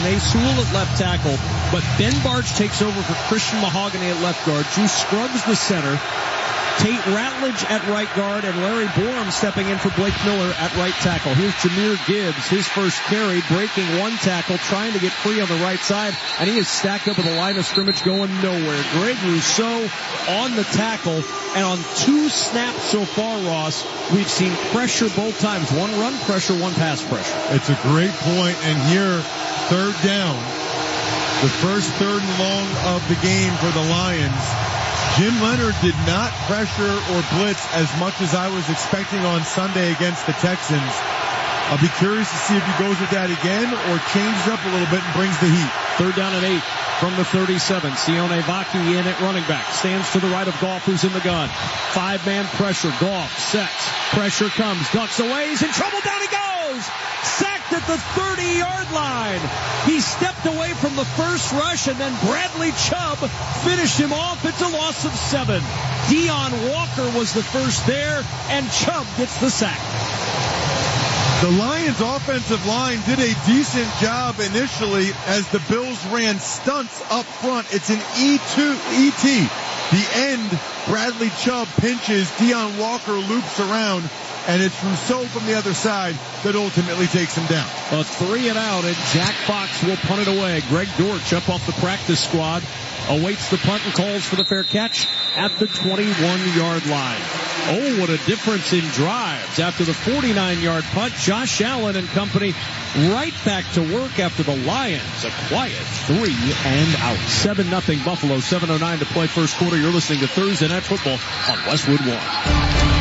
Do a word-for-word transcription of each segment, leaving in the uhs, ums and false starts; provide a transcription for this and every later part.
Penei Sewell at left tackle, but Ben Bartch takes over for Christian Mahogany at left guard. Drew Scruggs the center. Tate Ratledge at right guard, and Larry Borum stepping in for Blake Miller at right tackle. Here's Jahmyr Gibbs, his first carry, breaking one tackle, trying to get free on the right side, and he is stacked up at the line of scrimmage going nowhere. Greg Rousseau on the tackle, and on two snaps so far, Ross, we've seen pressure both times. One run pressure, one pass pressure. It's a great point, and here, third down, the first third and long of the game for the Lions. Jim Leonard did not pressure or blitz as much as I was expecting on Sunday against the Texans. I'll be curious to see if he goes with that again or changes up a little bit and brings the heat. Third down and eight from the thirty-seven. Sione Vaki in at running back. Stands to the right of Goff, who's in the gun. Five-man pressure. Goff sets. Pressure comes. Ducks away. He's in trouble. Down he goes. Sacked at the thirty-yard line. He stepped away from the first rush, and then Bradley Chubb finished him off. It's a loss of seven. Dion Walker was the first there, and Chubb gets the sack. The Lions offensive line did a decent job initially as the Bills ran stunts up front. It's an E two, E T. The end, Bradley Chubb pinches, Dion Walker loops around, and it's Rousseau from the other side that ultimately takes him down. A three and out, and Jack Fox will punt it away. Greg Dortch up off the practice squad awaits the punt and calls for the fair catch at the twenty-one-yard line. Oh, what a difference in drives. After the forty-nine-yard punt, Josh Allen and company right back to work after the Lions. A quiet three and out. seven nothing Buffalo, seven oh nine to play first quarter. You're listening to Thursday Night Football on Westwood One.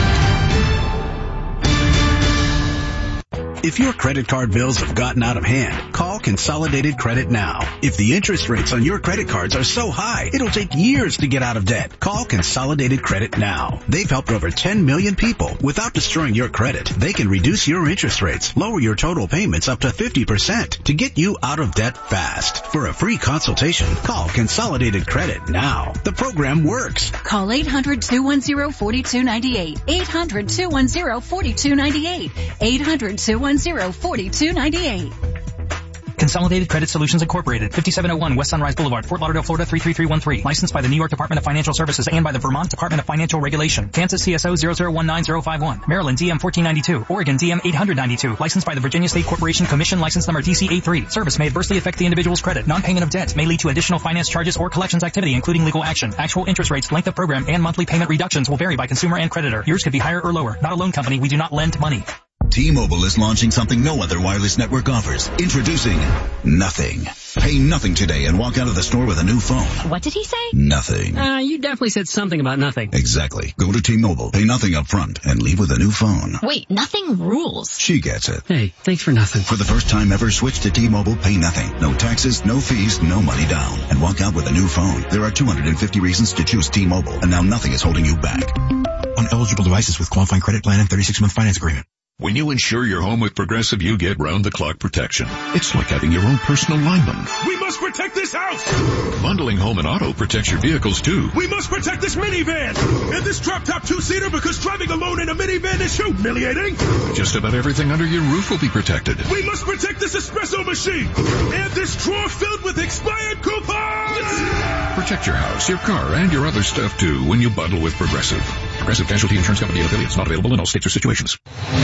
If your credit card bills have gotten out of hand, call Consolidated Credit now. If the interest rates on your credit cards are so high, it'll take years to get out of debt. Call Consolidated Credit now. They've helped over ten million people. Without destroying your credit, they can reduce your interest rates, lower your total payments up to fifty percent to get you out of debt fast. For a free consultation, call Consolidated Credit now. The program works. Call eight hundred, two one zero, four two nine eight. eight hundred, two one zero, four two nine eight. eight hundred, two one zero, four two nine eight. Consolidated Credit Solutions Incorporated, fifty-seven oh one West Sunrise Boulevard, Fort Lauderdale, Florida three three three one three. Licensed by the New York Department of Financial Services and by the Vermont Department of Financial Regulation. Kansas C S O zero zero one nine zero five one. Maryland D M fourteen ninety-two. Oregon D M eight ninety-two. Licensed by the Virginia State Corporation Commission, license number D C eighty-three. Service may adversely affect the individual's credit. Non-payment of debt may lead to additional finance charges or collections activity, including legal action. Actual interest rates, length of program, and monthly payment reductions will vary by consumer and creditor. Yours could be higher or lower. Not a loan company. We do not lend money. T-Mobile is launching something no other wireless network offers. Introducing Nothing. Pay nothing today and walk out of the store with a new phone. What did he say? Nothing. Uh, you definitely said something about nothing. Exactly. Go to T-Mobile, pay nothing up front, and leave with a new phone. Wait, nothing rules. She gets it. Hey, thanks for nothing. For the first time ever, switch to T-Mobile, pay nothing. No taxes, no fees, no money down. And walk out with a new phone. There are two hundred fifty reasons to choose T-Mobile, and now nothing is holding you back. On eligible devices with qualifying credit plan and thirty-six month finance agreement. When you insure your home with Progressive, you get round-the-clock protection. It's like having your own personal lineman. We must protect this house! Bundling home and auto protects your vehicles, too. We must protect this minivan! And this drop-top two-seater because driving alone in a minivan is humiliating! Just about everything under your roof will be protected. We must protect this espresso machine! And this drawer filled with expired coupons! Protect your house, your car, and your other stuff, too, when you bundle with Progressive. Progressive Casualty Insurance Company and affiliates. Not available in all states or situations.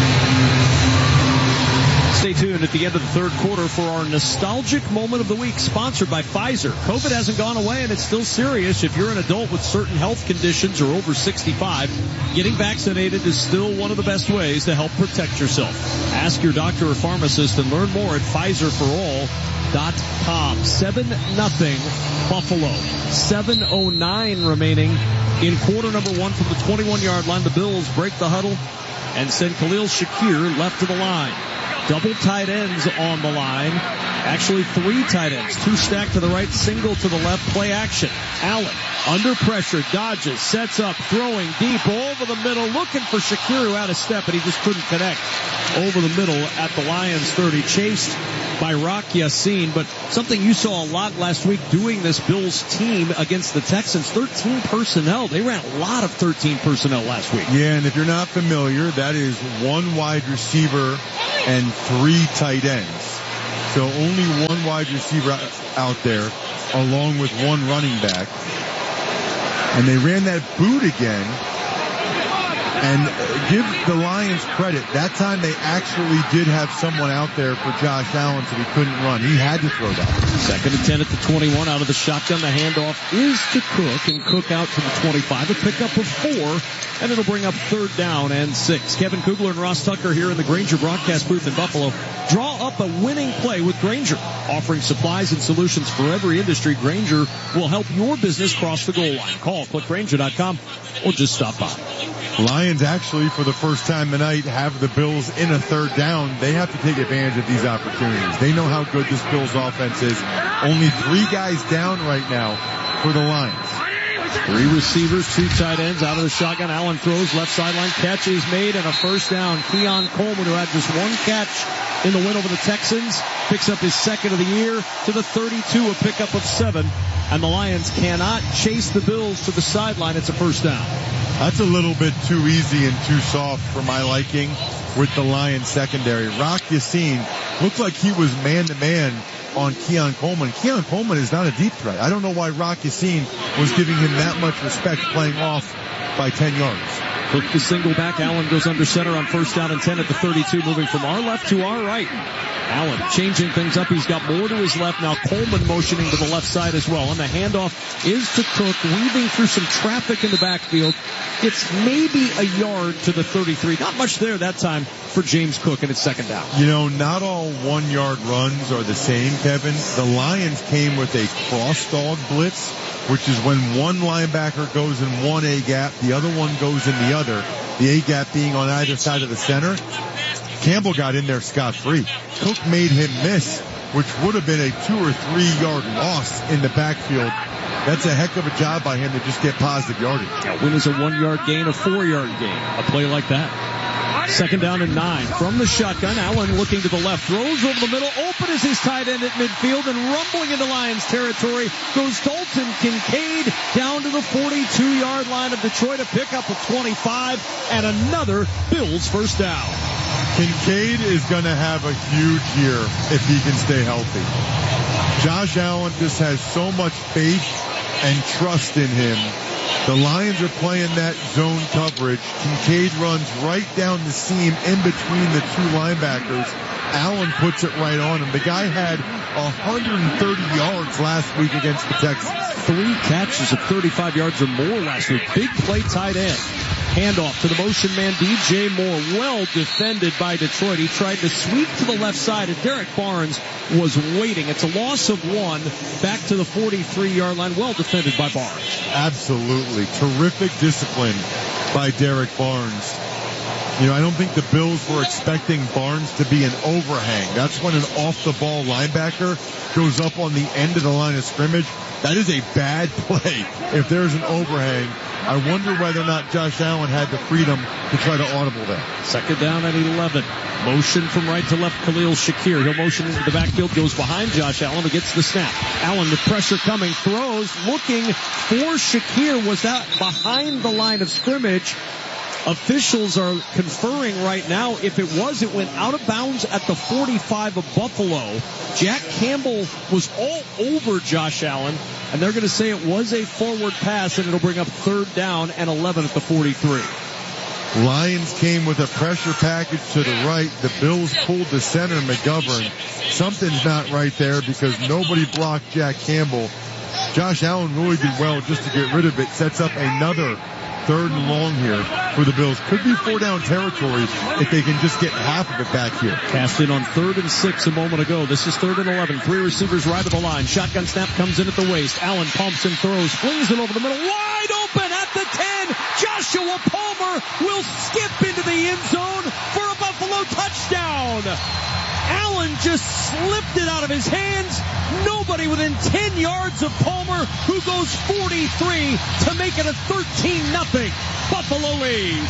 Stay tuned at the end of the third quarter for our nostalgic moment of the week, sponsored by Pfizer. COVID hasn't gone away, and it's still serious. If you're an adult with certain health conditions or over sixty-five, getting vaccinated is still one of the best ways to help protect yourself. Ask your doctor or pharmacist and learn more at Pfizer for all dot com. seven nothing Buffalo. seven oh nine remaining in quarter number one from the twenty-one-yard line. The Bills break the huddle and send Khalil Shakir left to the line. Double tight ends on the line. Actually, three tight ends. Two stacked to the right, single to the left. Play action. Allen, under pressure, dodges, sets up, throwing deep over the middle, looking for Shakir, who had a step, and he just couldn't connect. Over the middle at the Lions thirty, chased by Rock Yassin. But something you saw a lot last week doing this Bills team against the Texans, thirteen personnel. They ran a lot of thirteen personnel last week. Yeah, and if you're not familiar, that is one wide receiver and three tight ends. So only one wide receiver out there along with one running back. And they ran that boot again. And give the Lions credit. That time they actually did have someone out there for Josh Allen, so he couldn't run. He had to throw that. Second and ten at the twenty-one out of the shotgun. The handoff is to Cook, and Cook out to the twenty-five. A pickup of four, and it'll bring up third down and six. Kevin Kugler and Ross Tucker here in the Grainger broadcast booth in Buffalo. Draw up a winning play with Grainger. Offering supplies and solutions for every industry, Grainger will help your business cross the goal line. Call, click Grainger dot com, or just stop by. Lions actually, for the first time tonight, have the Bills in a third down. They have to take advantage of these opportunities. They know how good this Bills offense is. Only three guys down right now for the Lions. Three receivers, two tight ends out of the shotgun. Allen throws, left sideline, catch is made, and a first down. Keon Coleman, who had just one catch in the win over the Texans, picks up his second of the year to the thirty-two, a pickup of seven. And the Lions cannot chase the Bills to the sideline. It's a first down. That's a little bit too easy and too soft for my liking with the Lions secondary. Rock Yassin looked like he was man-to-man on Keon Coleman. Keon Coleman is not a deep threat. I don't know why Rock Yassin was giving him that much respect playing off by ten yards. Cook the single back. Allen goes under center on first down and ten at the thirty-two, moving from our left to our right. Allen changing things up. He's got more to his left now. Coleman motioning to the left side as well. And the handoff is to Cook, weaving through some traffic in the backfield. It's maybe a yard to the thirty-three. Not much there that time for James Cook, and it's second down. You know, not all one-yard runs are the same, Kevin. The Lions came with a cross-dog blitz, which is when one linebacker goes in one A-gap, the other one goes in the other, the A-gap being on either side of the center. Campbell got in there scot-free. Cook made him miss, which would have been a two or three yard loss in the backfield. That's a heck of a job by him to just get positive yardage. A win is a one yard gain, a four yard gain. A play like that. Second down and nine. From the shotgun, Allen looking to the left, throws over the middle, open is his tight end at midfield, and rumbling into Lions territory goes Dalton Kincaid down to the forty-two yard line of Detroit, a pickup of twenty-five, and another Bills first down. Kincaid is going to have a huge year if he can stay healthy. Josh Allen just has so much faith and trust in him. The Lions are playing that zone coverage. Kincaid runs right down the seam in between the two linebackers. Allen puts it right on him. The guy had one hundred thirty yards last week against the Texans. Three catches of thirty-five yards or more last week. Big play tight end. Handoff to the motion man, D J Moore, well defended by Detroit. He tried to sweep to the left side, and Derek Barnes was waiting. It's a loss of one, back to the forty-three yard line, well defended by Barnes. Absolutely. Terrific discipline by Derek Barnes. You know, I don't think the Bills were expecting Barnes to be an overhang. That's when an off-the-ball linebacker goes up on the end of the line of scrimmage. That is a bad play if there's an overhang. I wonder whether or not Josh Allen had the freedom to try to audible that. Second down at eleven. Motion from right to left, Khalil Shakir. He'll motion into the backfield, goes behind Josh Allen, who gets the snap. Allen with pressure coming, throws, looking for Shakir. Was that behind the line of scrimmage? Officials are conferring right now. If it was, it went out of bounds at the forty-five of Buffalo. Jack Campbell was all over Josh Allen, and they're going to say it was a forward pass, and it'll bring up third down and eleven at the forty-three. Lions came with a pressure package to the right. The Bills pulled the center, McGovern. Something's not right there because nobody blocked Jack Campbell. Josh Allen really did well just to get rid of it. Sets up another third and long here for the Bills. Could be four down territory if they can just get half of it back here. Cast in on third and six a moment ago. This is third and eleven. Three receivers right of the line. Shotgun snap comes in at the waist. Allen pumps and throws. Flings it over the middle. Wide open at the ten. Joshua Palmer will skip into the end zone for a Buffalo touchdown. Allen just slipped it out of his hands. Nobody within ten yards of Palmer, who goes forty-three to make it a thirteen nothing Buffalo lead.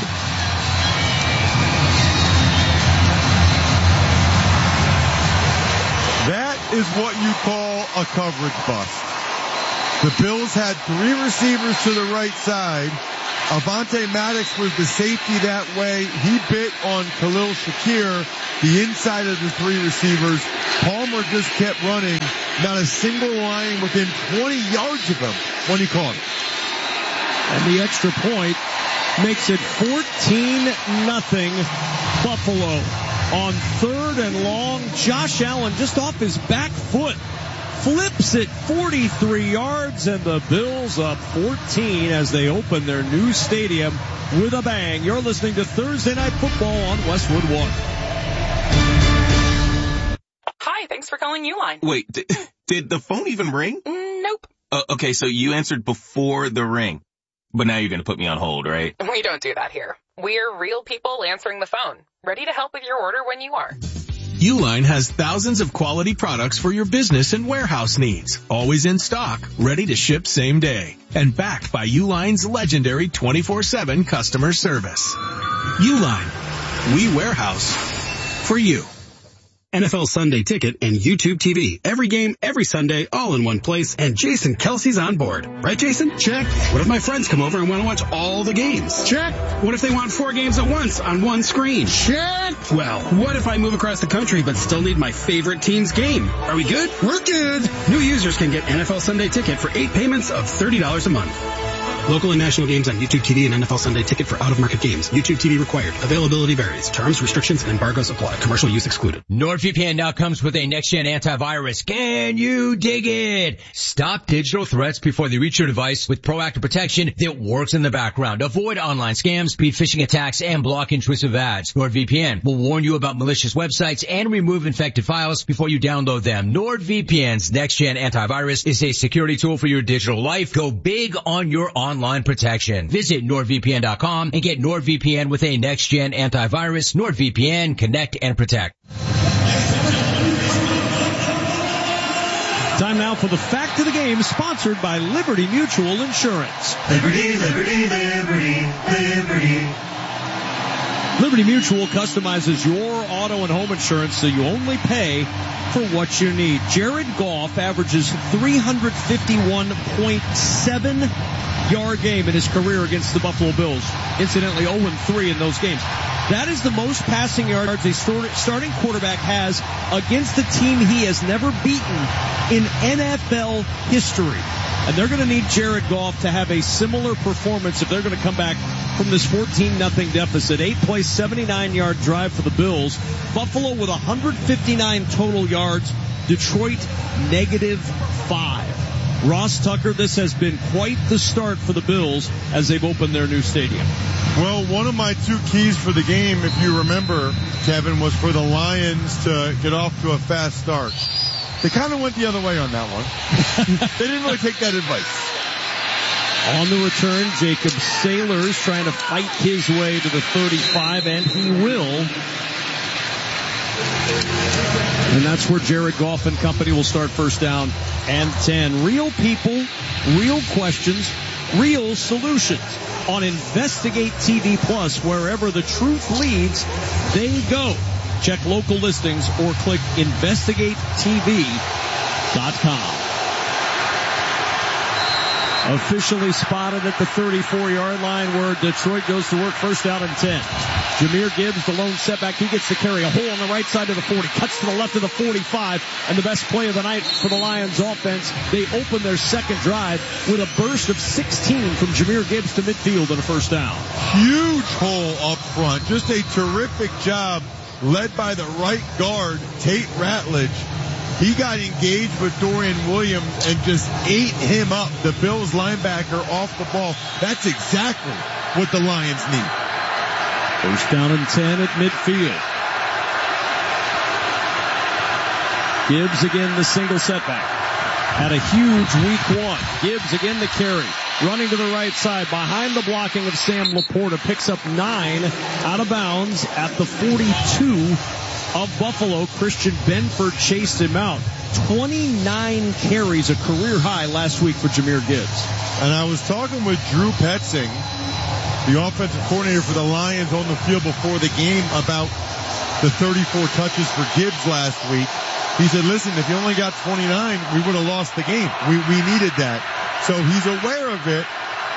That is what you call a coverage bust. The Bills had three receivers to the right side. Avonte Maddox was the safety that way. He bit on Khalil Shakir, the inside of the three receivers. Palmer just kept running. Not a single Lion within twenty yards of him when he caught it. And the extra point makes it fourteen nothing Buffalo. On third and long, Josh Allen just off his back foot flips it forty-three yards, and the Bills up fourteen as they open their new stadium with a bang. You're listening to Thursday Night Football on Westwood One. Hi, thanks for calling Uline. Wait, th- did the phone even ring? Mm, nope. Uh, okay, so you answered before the ring. But now you're going to put me on hold, right? We don't do that here. We're real people answering the phone, ready to help with your order when you are. Uline has thousands of quality products for your business and warehouse needs. Always in stock, ready to ship same day. And backed by Uline's legendary twenty-four seven customer service. Uline. We warehouse for you. N F L Sunday Ticket and YouTube T V. Every game, every Sunday, all in one place, and Jason Kelsey's on board. Right, Jason? Check. What if my friends come over and want to watch all the games? Check. What if they want four games at once on one screen? Check. Well, what if I move across the country but still need my favorite team's game? Are we good? We're good. New users can get N F L Sunday Ticket for eight payments of thirty dollars a month. Local and national games on YouTube T V and N F L Sunday Ticket for out-of-market games. YouTube T V required. Availability varies. Terms, restrictions, and embargoes apply. Commercial use excluded. NordVPN now comes with a next-gen antivirus. Can you dig it? Stop digital threats before they reach your device with proactive protection that works in the background. Avoid online scams, beat phishing attacks, and block intrusive ads. NordVPN will warn you about malicious websites and remove infected files before you download them. NordVPN's next-gen antivirus is a security tool for your digital life. Go big on your online Online protection. Visit NordVPN dot com and get NordVPN with a next-gen antivirus. NordVPN, connect and protect. Time now for the fact of the game, sponsored by Liberty Mutual Insurance. Liberty, Liberty, Liberty, Liberty. Liberty Mutual customizes your auto and home insurance so you only pay for what you need. Jared Goff averages three fifty-one point seven yard game in his career against the Buffalo Bills. Incidentally, oh and three in those games. That is the most passing yards a starting quarterback has against a team he has never beaten in N F L history. And they're going to need Jared Goff to have a similar performance if they're going to come back from this fourteen nothing deficit. Eight-play, seventy-nine yard drive for the Bills. Buffalo with one fifty-nine total yards. Detroit, negative five. Ross Tucker, this has been quite the start for the Bills as they've opened their new stadium. Well, one of my two keys for the game, if you remember, Kevin, was for the Lions to get off to a fast start. They kind of went the other way on that one. They didn't really take that advice. On the return, Jacob Sailors trying to fight his way to the thirty-five, and he will. And that's where Jared Goff and company will start first down and ten. Real people, real questions, real solutions on Investigate T V Plus. Wherever the truth leads, they go. Check local listings or click investigate T V dot com. Officially spotted at the thirty-four yard line where Detroit goes to work, first down and ten. Jahmyr Gibbs, the lone setback. He gets to carry a hole on the right side of the forty, cuts to the left of the forty-five, and the best play of the night for the Lions offense. They open their second drive with a burst of sixteen from Jahmyr Gibbs to midfield and a first down. Huge hole up front. Just a terrific job led by the right guard, Tate Ratledge. He got engaged with Dorian Williams and just ate him up. The Bills linebacker off the ball. That's exactly what the Lions need. First down and ten at midfield. Gibbs again the single setback. Had a huge week one. Gibbs again the carry. Running to the right side behind the blocking of Sam Laporta. Picks up nine out of bounds at the forty-two of Buffalo. Christian Benford chased him out. twenty-nine carries, a career high last week for Jahmyr Gibbs. And I was talking with Drew Petzing, the offensive coordinator for the Lions, on the field before the game about the thirty-four touches for Gibbs last week. He said, listen, if you only got twenty-nine, we would have lost the game. We, we needed that. So he's aware of it,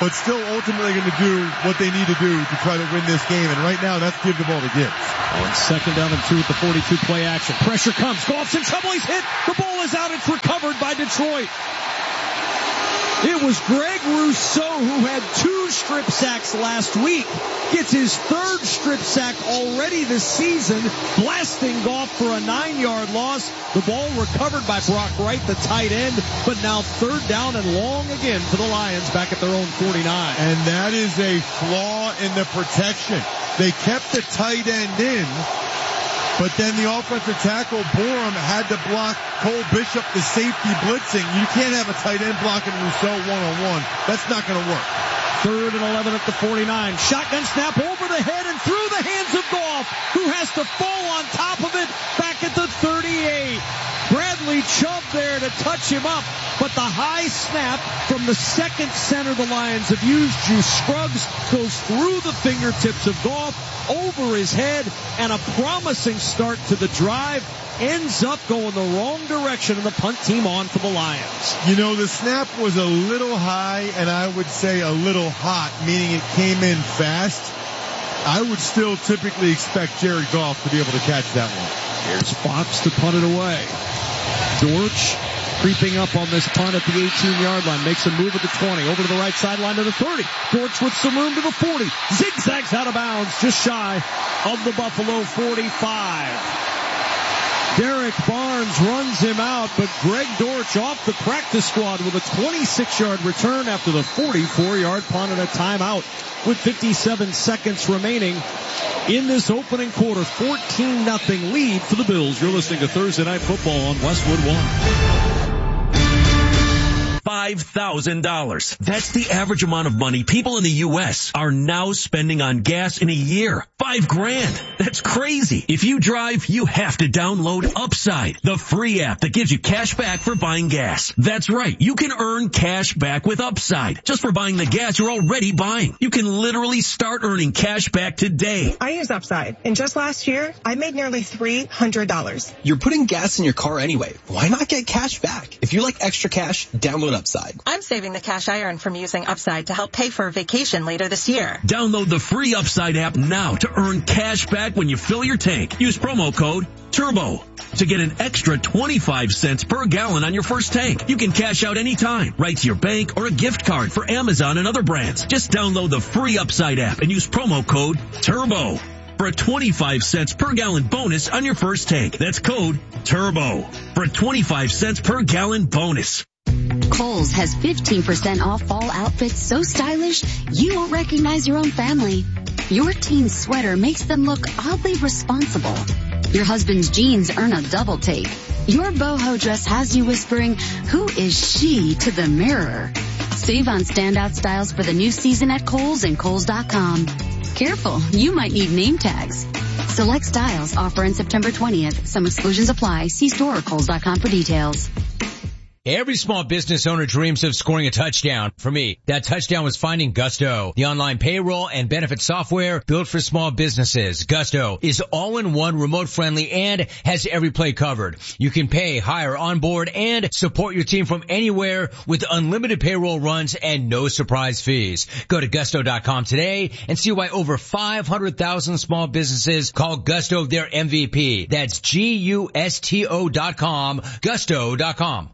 but still ultimately going to do what they need to do to try to win this game. And right now, that's give the ball to Gibbs. On second down and two at the forty-two play action. Pressure comes. Goff's in trouble. He's hit. The ball is out. It's recovered by Detroit. It was Greg Rousseau who had two strip sacks last week. Gets his third strip sack already this season, blasting Goff for a nine-yard loss. The ball recovered by Brock Wright, the tight end, but now third down and long again for the Lions back at their own forty-nine. And that is a flaw in the protection. They kept the tight end in, but then the offensive tackle, Borum, had to block Cole Bishop, the safety blitzing. You can't have a tight end blocking Rousseau one-on-one. That's not going to work. Third and eleven at the forty-nine. Shotgun snap over the head and through the hands of Goff, who has to fall on top of it back at the thirty-eight. Bradley Chubb there to touch him up, but the high snap from the second center the Lions have used, Juice Scruggs, goes through the fingertips of Goff, over his head, and a promising start to the drive ends up going the wrong direction, and the punt team on for the Lions. You know, the snap was a little high, and I would say a little hot, meaning it came in fast. I would still typically expect Jared Goff to be able to catch that one. Here's Fox to punt it away. Dortch creeping up on this punt at the eighteen-yard line. Makes a move at the twenty. Over to the right sideline to the thirty. Dortch with some room to the forty. Zigzags out of bounds just shy of the Buffalo forty-five. Derek Barnes runs him out, but Greg Dortch off the practice squad with a twenty-six-yard return after the forty-four-yard punt and a timeout with fifty-seven seconds remaining in this opening quarter. fourteen nothing lead for the Bills. You're listening to Thursday Night Football on Westwood One. five thousand dollars. That's the average amount of money people in the U S are now spending on gas in a year. Five grand. That's crazy. If you drive, you have to download Upside, the free app that gives you cash back for buying gas. That's right. You can earn cash back with Upside just for buying the gas you're already buying. You can literally start earning cash back today. I use Upside, and just last year, I made nearly three hundred dollars. You're putting gas in your car anyway. Why not get cash back? If you like extra cash, download Upside. I'm saving the cash I earn from using Upside to help pay for a vacation later this year. Download the free Upside app now to earn cash back when you fill your tank. Use promo code TURBO to get an extra twenty-five cents per gallon on your first tank. You can cash out anytime, right to your bank or a gift card for Amazon and other brands. Just download the free Upside app and use promo code TURBO for a twenty-five cents per gallon bonus on your first tank. That's code TURBO for a twenty-five cents per gallon bonus. Kohl's has fifteen percent off fall outfits so stylish you won't recognize your own family. Your teen's sweater makes them look oddly responsible. Your husband's jeans earn a double take. Your boho dress has you whispering, "Who is she?" to the mirror. Save on standout styles for the new season at Kohl's and Kohl's dot com. Careful, you might need name tags. Select styles offer on September twentieth. Some exclusions apply. See store or Kohl's dot com for details. Every small business owner dreams of scoring a touchdown. For me, that touchdown was finding Gusto, the online payroll and benefit software built for small businesses. Gusto is all-in-one, remote-friendly, and has every play covered. You can pay, hire, onboard, and support your team from anywhere with unlimited payroll runs and no surprise fees. Go to gusto dot com today and see why over five hundred thousand small businesses call Gusto their M V P. That's G U S T O dot com, gusto dot com.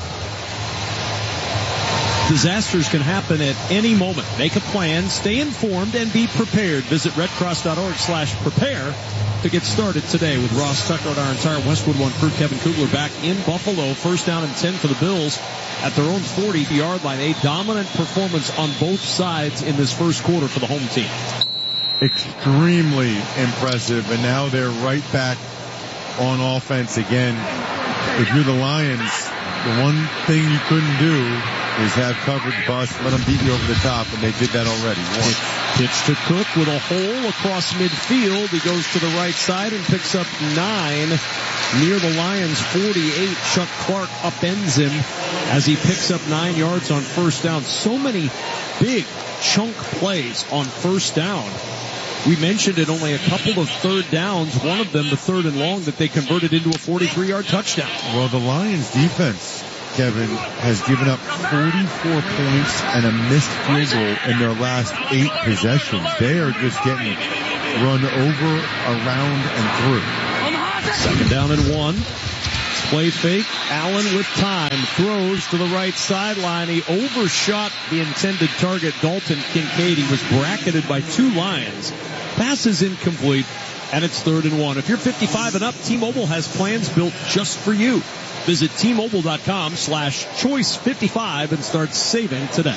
Disasters can happen at any moment. Make a plan, stay informed, and be prepared. Visit redcross.org slash prepare to get started today with Ross Tucker and our entire Westwood One crew. Kevin Kugler back in Buffalo. First down and ten for the Bills at their own forty-yard line. A dominant performance on both sides in this first quarter for the home team. Extremely impressive, and now they're right back on offense again. If you're the Lions, the one thing you couldn't do is have coverage bust, let them beat you over the top, and they did that already. One. Pitch to Cook with a hole across midfield. He goes to the right side and picks up nine near the Lions forty-eight. Chuck Clark upends him as he picks up nine yards on first down. So many big chunk plays on first down. We mentioned it, only a couple of third downs, one of them the third and long that they converted into a forty-three yard touchdown. Well, the Lions defense Kevin, has given up forty-four points and a missed field goal in their last eight possessions. They are just getting run over, around, and through. Second down and one. Play fake. Allen with time. Throws to the right sideline. He overshot the intended target, Dalton Kincaid. He was bracketed by two Lions. Pass is incomplete, and it's third and one. If you're fifty-five and up, T-Mobile has plans built just for you. Visit T-Mobile.com slash choice 55 and start saving today.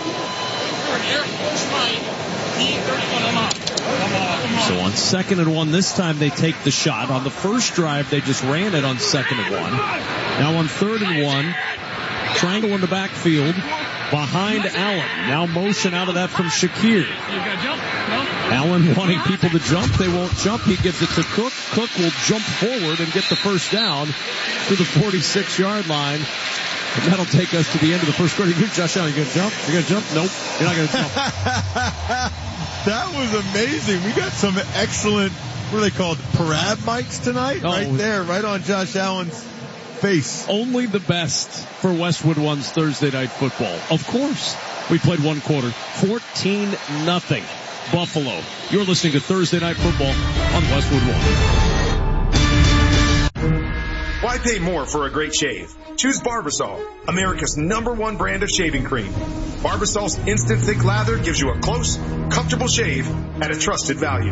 So on second and one, this time they take the shot. On the first drive, they just ran it on second and one. Now on third and one, triangle in the backfield behind Allen. Now motion out of that from Shakir. Allen wanting people to jump. They won't jump. He gives it to Cook. Cook will jump forward and get the first down to the forty-six yard line. And that'll take us to the end of the first quarter. You, Josh Allen, you going to jump? You're going to jump? Nope. You're not going to jump. That was amazing. We got some excellent, what are they called, parab mics tonight? Oh. Right there, right on Josh Allen's face. Only the best for Westwood One's Thursday Night Football. Of course, we played one quarter. fourteen nothing. Buffalo. You're listening to Thursday Night Football on Westwood One. Why pay more for a great shave? Choose Barbasol, America's number one brand of shaving cream. Barbasol's instant thick lather gives you a close, comfortable shave at a trusted value.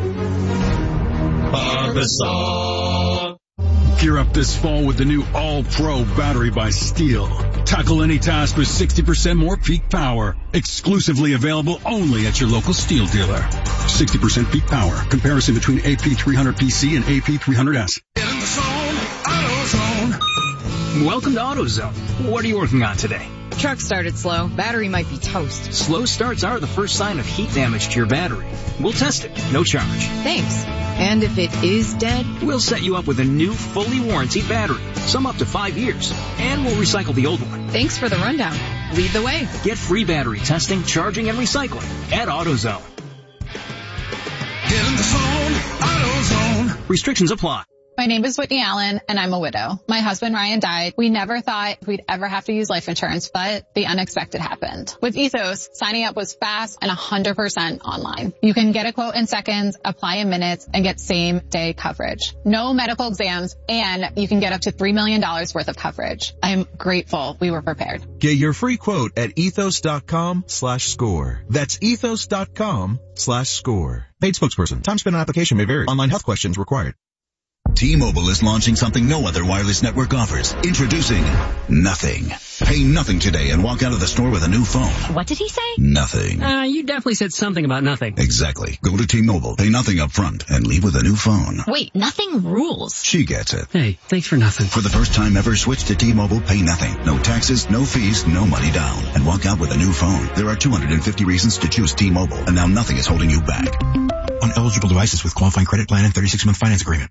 Barbasol. Gear up this fall with the new All-Pro battery by Steel. Tackle any task with sixty percent more peak power. Exclusively available only at your local Steel dealer. sixty percent peak power. Comparison between A P three hundred P C and A P three hundred S. Get in the zone, AutoZone. Welcome to AutoZone. What are you working on today? Truck started slow. Battery might be toast. Slow starts are the first sign of heat damage to your battery. We'll test it. No charge. Thanks. And if it is dead? We'll set you up with a new, fully warranted battery. Some up to five years. And we'll recycle the old one. Thanks for the rundown. Lead the way. Get free battery testing, charging, and recycling at AutoZone. Get in the zone, AutoZone. Restrictions apply. My name is Whitney Allen, and I'm a widow. My husband Ryan died. We never thought we'd ever have to use life insurance, but the unexpected happened. With Ethos, signing up was fast and one hundred percent online. You can get a quote in seconds, apply in minutes, and get same-day coverage. No medical exams, and you can get up to three million dollars worth of coverage. I'm grateful we were prepared. Get your free quote at ethos.com slash score. That's ethos.com slash score. Paid spokesperson. Time spent on application may vary. Online health questions required. T-Mobile is launching something no other wireless network offers. Introducing Nothing. Pay nothing today and walk out of the store with a new phone. What did he say? Nothing. Uh, you definitely said something about nothing. Exactly. Go to T-Mobile, pay nothing up front, and leave with a new phone. Wait, nothing rules. She gets it. Hey, thanks for nothing. For the first time ever, switch to T-Mobile, pay nothing. No taxes, no fees, no money down. And walk out with a new phone. There are two hundred fifty reasons to choose T-Mobile, and now nothing is holding you back. On eligible devices with qualifying credit plan and thirty-six month finance agreement.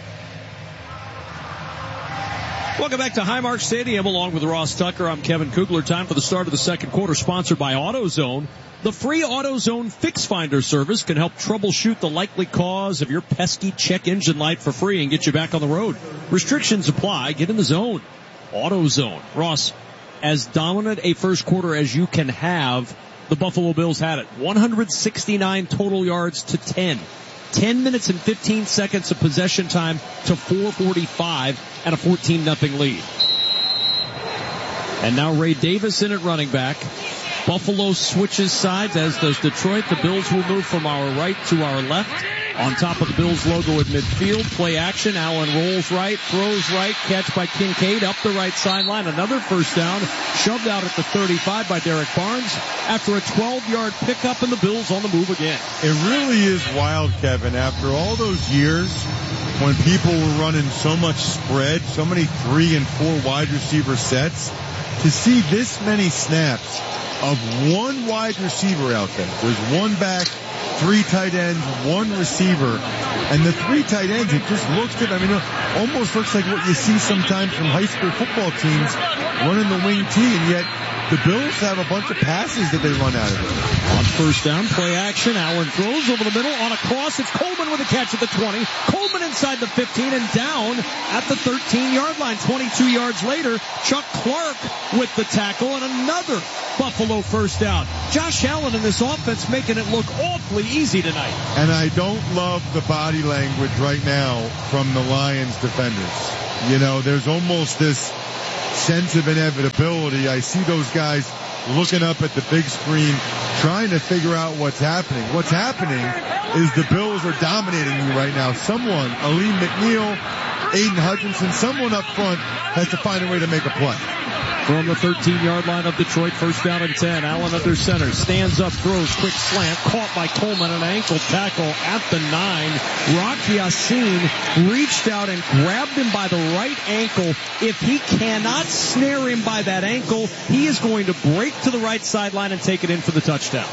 Welcome back to Highmark Stadium along with Ross Tucker. I'm Kevin Kugler. Time for the start of the second quarter, sponsored by AutoZone. The free AutoZone Fix Finder service can help troubleshoot the likely cause of your pesky check engine light for free and get you back on the road. Restrictions apply. Get in the zone. AutoZone. Ross, as dominant a first quarter as you can have, the Buffalo Bills had it. one hundred sixty-nine total yards to ten. ten minutes and fifteen seconds of possession time to four forty-five and a fourteen nothing lead. And now Ray Davis in at running back. Buffalo switches sides, as does Detroit. The Bills will move from our right to our left. On top of the Bills logo at midfield, play action. Allen rolls right, throws right, catch by Kincaid up the right sideline. Another first down, shoved out at the thirty-five by Derek Barnes after a twelve yard pickup, and the Bills on the move again. It really is wild, Kevin. After all those years when people were running so much spread, so many three and four wide receiver sets, to see this many snaps of one wide receiver out there. There's one back, three tight ends, one receiver, and the three tight ends, it just looks good. I mean, it almost looks like what you see sometimes from high school football teams running the wing T, and yet the Bills have a bunch of passes that they run out of it. On first down, play action. Allen throws over the middle on a cross. It's Coleman with a catch at the twenty. Coleman inside the fifteen and down at the thirteen-yard line. twenty-two yards later, Chuck Clark with the tackle and another Buffalo first down. Josh Allen in this offense making it look awfully easy tonight. And I don't love the body language right now from the Lions defenders. You know, there's almost this sense of inevitability. I see those guys looking up at the big screen, trying to figure out what's happening. What's happening is the Bills are dominating you right now. Someone, Aleem McNeil, Aiden Hutchinson, someone up front has to find a way to make a play. From the thirteen-yard line of Detroit, first down and ten. Allen under center, stands up, throws, quick slant, caught by Coleman, an ankle tackle at the nine. Rock Ya-Sin reached out and grabbed him by the right ankle. If he cannot snare him by that ankle, he is going to break to the right sideline and take it in for the touchdown.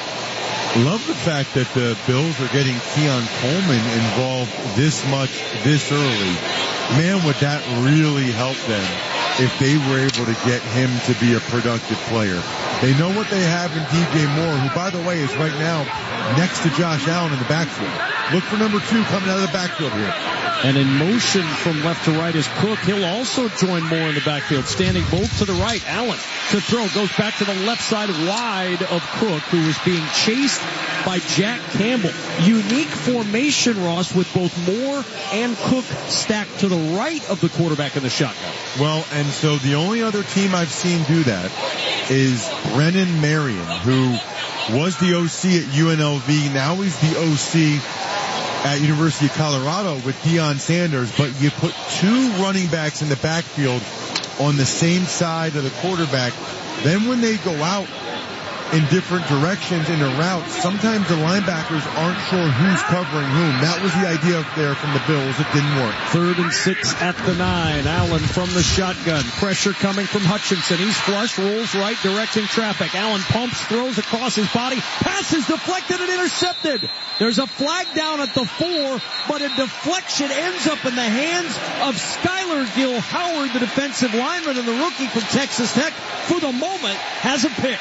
Love the fact that the Bills are getting Keon Coleman involved this much, this early. Man, would that really help them if they were able to get him to be a productive player. They know what they have in D J Moore, who, by the way, is right now next to Josh Allen in the backfield. Look for number two coming out of the backfield here. And in motion from left to right is Cook. He'll also join Moore in the backfield, standing both to the right. Allen to throw, goes back to the left side wide of Cook, who is being chased by Jack Campbell. Unique formation, Ross, with both Moore and Cook stacked to the right of the quarterback in the shotgun. Well, and so the only other team I've seen do that is Brennan Marion, who was the O C at U N L V. Now he's the O C at University of Colorado with Deion Sanders. But you put two running backs in the backfield on the same side of the quarterback. Then when they go out in different directions in a route, sometimes the linebackers aren't sure who's covering whom. That was the idea up there from the Bills. It didn't work. Third and six at the nine. Allen from the shotgun. Pressure coming from Hutchinson. He's flush, rolls right, directing traffic. Allen pumps, throws across his body. Pass is deflected and intercepted. There's a flag down at the four, but a deflection ends up in the hands of Skylar Gill Howard, the defensive lineman and the rookie from Texas Tech. For the moment, has a pick.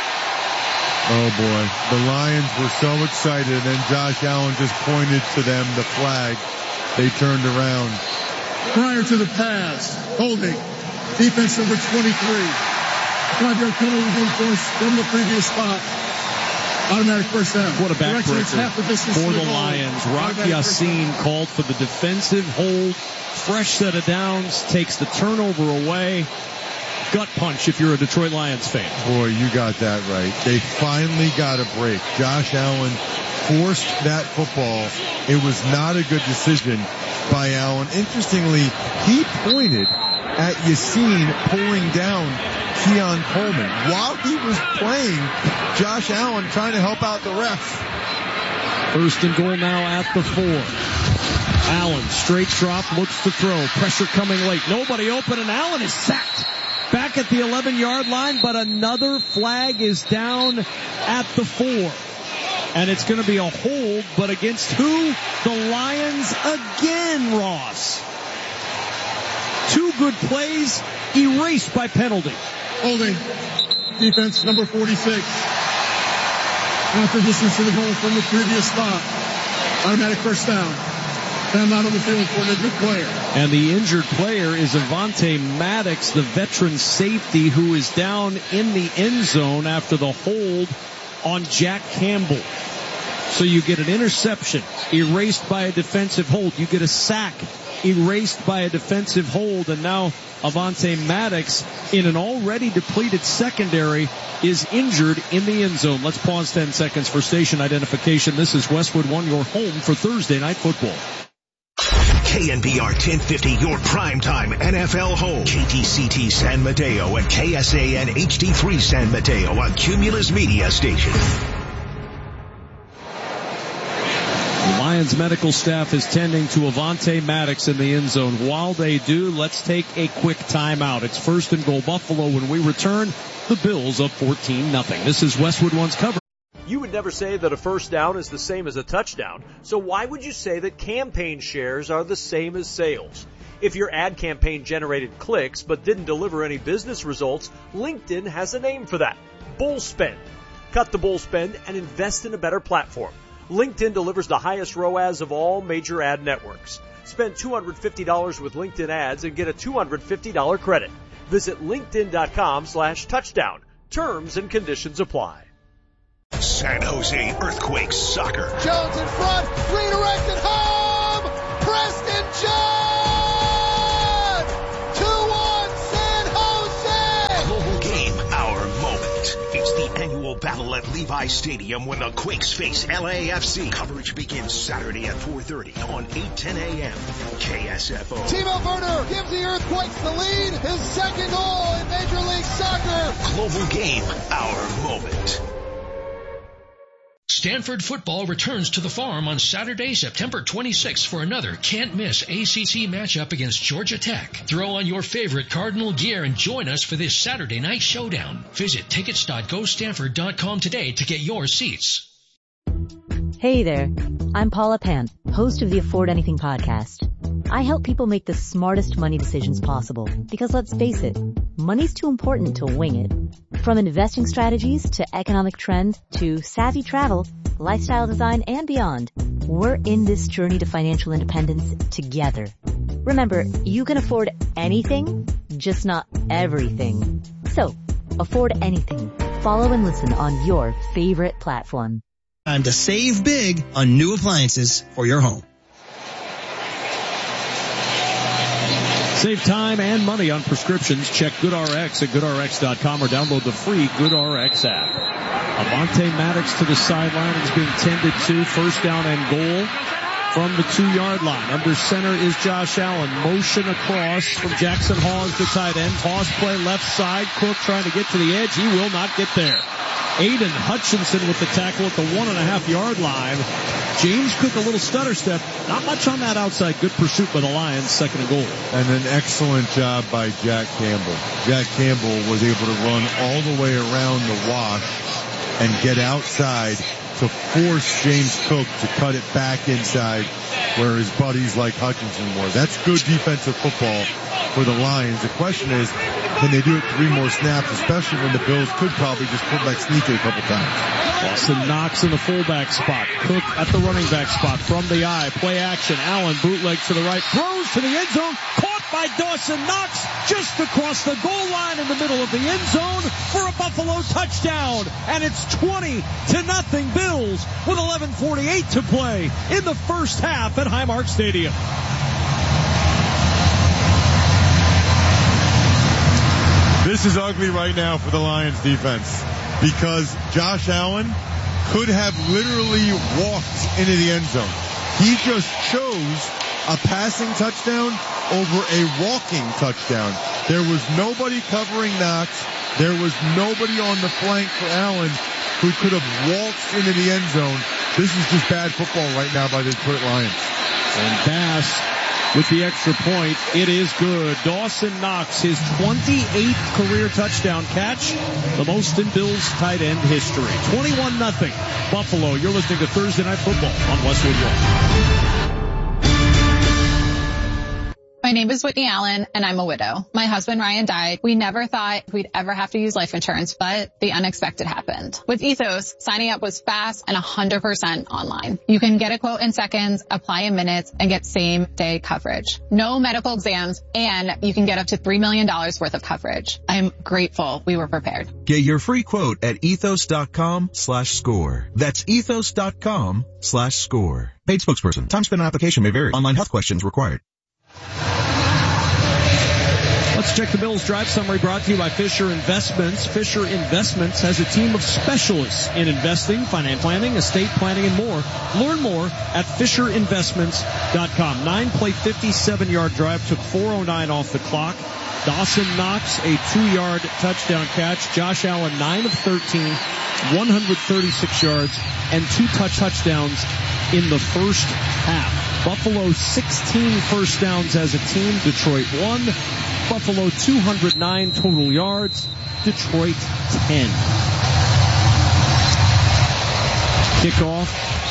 Oh boy, the Lions were so excited, and then Josh Allen just pointed to them the flag. They turned around. Prior to the pass, holding, defense number twenty-three. Five-yard penalty was enforced from the previous spot. Automatic first down. What a backbreaker for the Lions. Rock Ya-Sin called for the defensive hold. Fresh set of downs, takes the turnover away. Gut punch if you're a Detroit Lions fan. Boy, you got that right. They finally got a break. Josh Allen forced that football. It was not a good decision by Allen. Interestingly, he pointed at Ya-Sin pulling down Keon Coleman while he was playing Josh Allen, trying to help out the ref. First and goal now at the four. Allen, straight drop, looks to throw. Pressure coming late. Nobody open, and Allen is sacked. Back at the eleven-yard line, but another flag is down at the four. And it's going to be a hold, but against who? The Lions again, Ross. Two good plays, erased by penalty. Holding. Defense number forty-six. After distance to the goal from the previous spot. Automatic first down. Time out on the field for an injured player. And the injured player is Avonte Maddox, the veteran safety who is down in the end zone after the hold on Jack Campbell. So you get an interception erased by a defensive hold. You get a sack erased by a defensive hold. And now Avonte Maddox, in an already depleted secondary, is injured in the end zone. Let's pause ten seconds for station identification. This is Westwood One, your home for Thursday Night Football. K N B R ten fifty, your primetime N F L home. K T C T San Mateo and K S A N H D three San Mateo on Cumulus Media Station. The Lions medical staff is tending to Avonte Maddox in the end zone. While they do, let's take a quick timeout. It's first and goal Buffalo. When we return, the Bills up fourteen nothing. This is Westwood One's cover. You would never say that a first down is the same as a touchdown, so why would you say that campaign shares are the same as sales? If your ad campaign generated clicks but didn't deliver any business results, LinkedIn has a name for that. Bull spend. Cut the bull spend and invest in a better platform. LinkedIn delivers the highest R O A S of all major ad networks. Spend two hundred fifty dollars with LinkedIn ads and get a two hundred fifty dollars credit. Visit linkedin.com slash touchdown. Terms and conditions apply. San Jose Earthquakes soccer. Jones in front, redirected home. Preston John. two one San Jose. Global game, our moment. It's the annual battle at Levi Stadium when the Quakes face L A F C. Coverage begins Saturday at four thirty on eight ten a.m. K S F O. Timo Werner gives the Earthquakes the lead. His second goal in Major League Soccer. Global game, our moment. Stanford football returns to the Farm on Saturday, September twenty-sixth for another can't-miss A C C matchup against Georgia Tech. Throw on your favorite Cardinal gear and join us for this Saturday night showdown. Visit tickets dot go stanford dot com today to get your seats. Hey there, I'm Paula Pant, host of the Afford Anything podcast. I help people make the smartest money decisions possible because let's face it, money's too important to wing it. From investing strategies to economic trends to savvy travel, lifestyle design, and beyond, we're in this journey to financial independence together. Remember, you can afford anything, just not everything. So, afford anything. Follow and listen on your favorite platform. Time to save big on new appliances for your home. Save time and money on prescriptions. Check GoodRx at good R X dot com or download the free GoodRx app. Avonte Maddox to the sideline is being tended to. First down and goal from the two-yard line. Under center is Josh Allen. Motion across from Jackson Hawes, the tight end. Toss play left side. Cook trying to get to the edge. He will not get there. Aiden Hutchinson with the tackle at the one and a half yard line. James Cook a little stutter step. Not much on that outside. Good pursuit by the Lions. Second and goal. And an excellent job by Jack Campbell. Jack Campbell was able to run all the way around the wash and get outside to force James Cook to cut it back inside where his buddies like Hutchinson were. That's good defensive football for the Lions. The question is, can they do it three more snaps, especially when the Bills could probably just put back sneak it a couple times. Austin Knox in the fullback spot. Cook at the running back spot from the eye. Play action. Allen bootleg to the right. Throws to the end zone. Caught by Dawson Knox just across the goal line in the middle of the end zone for a Buffalo touchdown. And it's twenty to nothing Bills with eleven forty-eight to play in the first half at Highmark Stadium. This is ugly right now for the Lions defense because Josh Allen could have literally walked into the end zone. He just chose a passing touchdown over a walking touchdown. There was nobody covering Knox. There was nobody on the flank for Allen who could have waltzed into the end zone. This is just bad football right now by the Detroit Lions. And Bass with the extra point. It is good. Dawson Knox, his twenty-eighth career touchdown catch, the most in Bills tight end history. twenty-one nothing Buffalo. You're listening to Thursday Night Football on Westwood One. My name is Whitney Allen, and I'm a widow. My husband, Ryan, died. We never thought we'd ever have to use life insurance, but the unexpected happened. With Ethos, signing up was fast and one hundred percent online. You can get a quote in seconds, apply in minutes, and get same-day coverage. No medical exams, and you can get up to three million dollars worth of coverage. I'm grateful we were prepared. Get your free quote at ethos dot com slash score. That's ethos dot com slash score. Paid spokesperson. Time spent on application may vary. Online health questions required. Let's check the Bills drive summary brought to you by Fisher Investments. Fisher Investments has a team of specialists in investing, finance planning, estate planning, and more. Learn more at fisher investments dot com. Nine-play, fifty-seven-yard drive took four oh nine off the clock. Dawson Knox, a two-yard touchdown catch. Josh Allen, nine of thirteen, one hundred thirty-six yards, and two touch touchdowns in the first half. Buffalo, sixteen first downs as a team. Detroit, one. Buffalo, two hundred nine total yards. Detroit, ten. Kickoff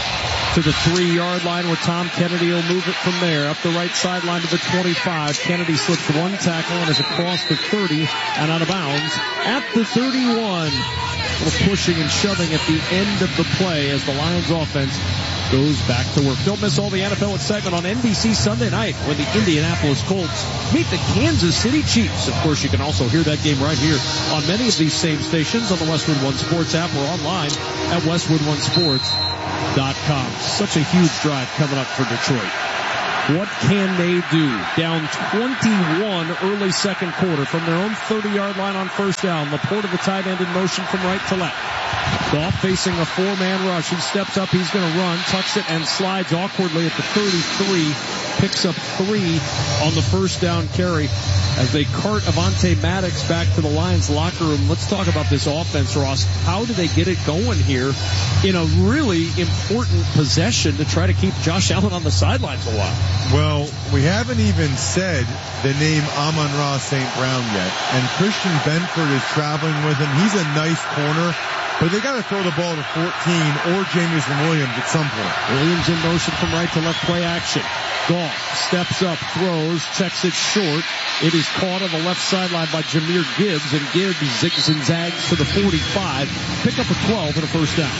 to the three-yard line where Tom Kennedy will move it from there. Up the right sideline to the twenty-five. Kennedy slips one tackle and is across the thirty and out of bounds at the thirty-one. A little pushing and shoving at the end of the play as the Lions offense goes back to work. Don't miss all the N F L excitement on N B C Sunday night when the Indianapolis Colts meet the Kansas City Chiefs. Of course, you can also hear that game right here on many of these same stations on the Westwood One Sports app or online at westwood one sports dot com. Such a huge drive coming up for Detroit. What can they do? Down twenty-one early second quarter from their own thirty-yard line on first down. Laporta, the tight end, in motion from right to left. Goff facing a four-man rush. He steps up. He's going to run, tucks it, and slides awkwardly at the thirty-three. Picks up three on the first down carry as they cart Avonte Maddox back to the Lions locker room. Let's talk about this offense, Ross. How do they get it going here in a really important possession to try to keep Josh Allen on the sidelines a while? Well, we haven't even said the name Amon-Ra Saint Brown yet, and Christian Benford is traveling with him. He's a nice corner, but they got to throw the ball to fourteen or Jamison Williams at some point. Williams in motion from right to left, play action. Goff steps up, throws, checks it short. It is caught on the left sideline by Jahmyr Gibbs, and Gibbs zigs and zags to the forty-five. Pick up a twelve and a first down.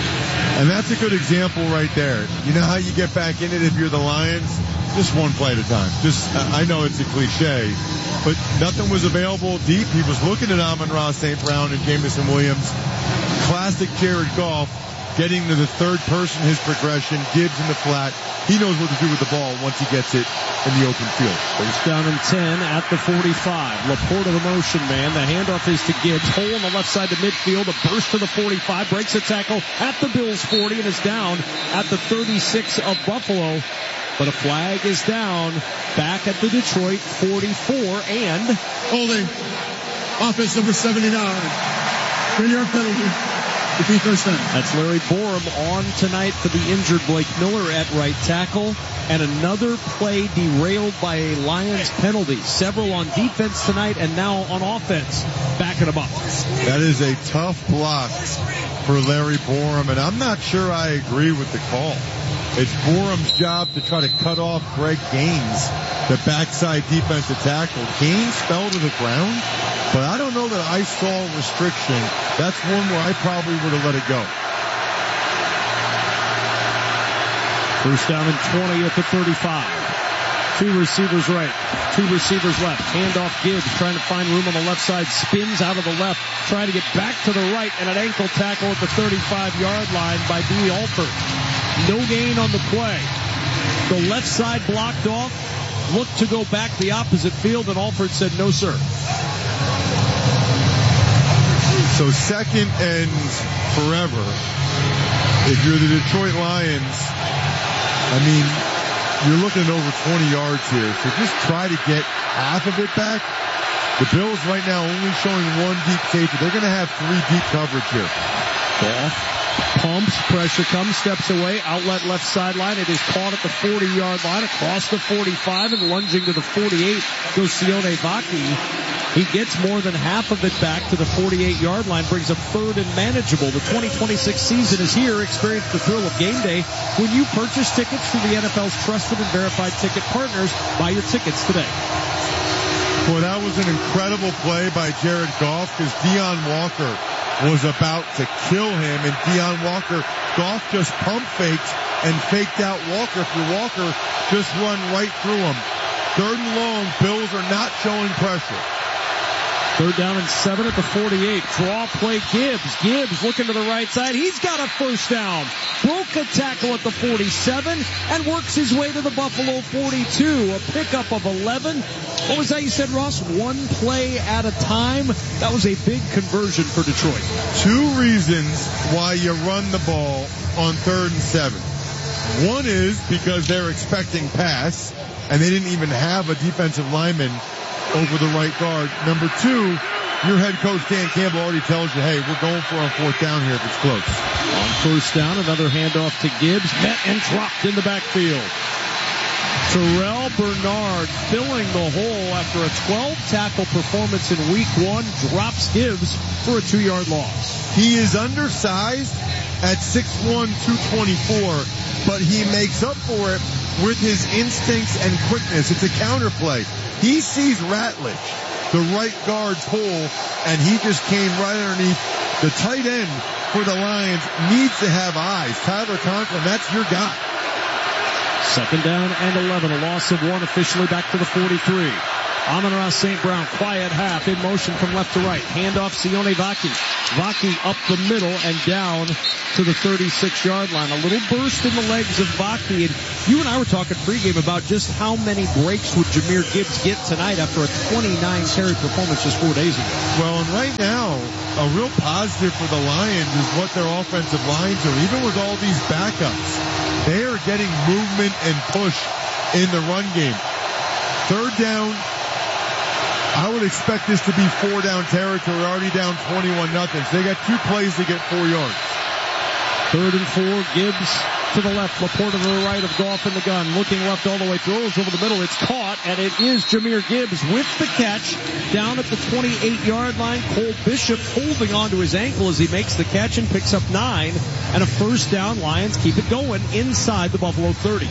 And that's a good example right there. You know how you get back in it if you're the Lions? Just one play at a time. Just, I know it's a cliche, but nothing was available deep. He was looking at Amon-Ra Saint Brown and Jamison Williams. Classic Jared Goff, getting to the third person, his progression. Gibbs in the flat. He knows what to do with the ball once he gets it in the open field. First down and ten at the forty-five. Laporta, the motion man. The handoff is to Gibbs. Hole on the left side to midfield. A burst to the forty-five. Breaks a tackle at the Bills forty and is down at the thirty-six of Buffalo. But a flag is down back at the Detroit forty-four and holding. Offense number seventy-nine. Three-yard penalty. That's Larry Borum on tonight for the injured Blake Miller at right tackle. And another play derailed by a Lions penalty. Several on defense tonight and now on offense. Backing them up. That is a tough block for Larry Borum, and I'm not sure I agree with the call. It's Borum's job to try to cut off Greg Gaines, the backside defensive tackle. Gaines fell to the ground, but I don't know that I saw restriction. That's one where I probably would have let it go. First down and twenty at the thirty-five. Two receivers right, two receivers left. Handoff Gibbs trying to find room on the left side. Spins out of the left, trying to get back to the right, and an ankle tackle at the thirty-five-yard line by Dee Alford. No gain on the play. The left side blocked off. Looked to go back the opposite field, and Alford said, no, sir. So second and forever. If you're the Detroit Lions, I mean, you're looking at over twenty yards here. So just try to get half of it back. The Bills right now only showing one deep safety. They're going to have three deep coverage here. Ball. Pumps, pressure comes, steps away, outlet left sideline. It is caught at the forty-yard line, across the forty-five, and lunging to the forty-eight goes Sione Vaki. He gets more than half of it back to the forty-eight-yard line, brings up third and manageable. The twenty twenty-six season is here. Experience the thrill of game day when you purchase tickets from the N F L's trusted and verified ticket partners. Buy your tickets today. Boy, that was an incredible play by Jared Goff because Deion Walker was about to kill him, and Deion Walker, Goff just pump faked and faked out Walker for Walker, just run right through him. Third and long, Bills are not showing pressure. Third down and seven at the forty-eight. Draw play Gibbs. Gibbs looking to the right side. He's got a first down. Broke a tackle at the forty-seven and works his way to the Buffalo forty-two. A pickup of eleven. What was that you said, Ross? One play at a time. That was a big conversion for Detroit. Two reasons why you run the ball on third and seven. One is because they're expecting pass, and they didn't even have a defensive lineman over the right guard. Number two, your head coach Dan Campbell already tells you, hey, we're going for a fourth down here if it's close. On first down, another handoff to Gibbs. Met and dropped in the backfield. Terrell Bernard filling the hole after a twelve-tackle performance in week one, drops Gibbs for a two-yard loss. He is undersized at six one, two twenty-four, but he makes up for it with his instincts and quickness. It's a counterplay. He sees Ratledge, the right guard, pull, and he just came right underneath. The tight end for the Lions needs to have eyes. Tyler Conklin, that's your guy. Second down and eleven, a loss of one, officially back to the forty-three. Amon-Ra Saint Brown, quiet half, in motion from left to right. Handoff Sione Vaki. Vaki up the middle and down to the thirty-six-yard line. A little burst in the legs of Vaki. And you and I were talking pregame about just how many breaks would Jahmyr Gibbs get tonight after a twenty-nine carry performance just four days ago. Well, and right now, a real positive for the Lions is what their offensive lines are. Even with all these backups, they are getting movement and push in the run game. Third down, I would expect this to be four down territory, already down twenty-one nothing. So they got two plays to get four yards. Third and four, Gibbs to the left, Laporta to the right of Goff in the gun. Looking left all the way, throws over the middle. It's caught, and it is Jahmyr Gibbs with the catch down at the twenty-eight-yard line. Cole Bishop holding onto his ankle as he makes the catch and picks up nine. And a first down. Lions keep it going inside the Buffalo thirty.